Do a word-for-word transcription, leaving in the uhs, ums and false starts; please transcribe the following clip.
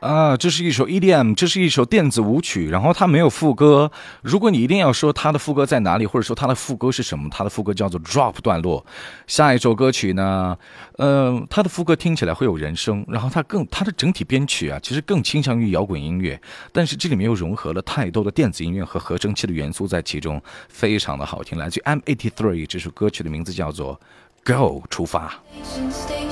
啊，这是一首 E D M， 这是一首电子舞曲，然后它没有副歌。如果你一定要说它的副歌在哪里，或者说它的副歌是什么，它的副歌叫做 drop 段落。下一首歌曲呢，呃，它的副歌听起来会有人声，然后它更它的整体编曲啊，其实更倾向于摇滚音乐，但是这里面又融合了太多的电子音乐和合成器的元素在其中，非常的好听。来自于 M 八十三这首歌曲的名字叫做 Go 出发。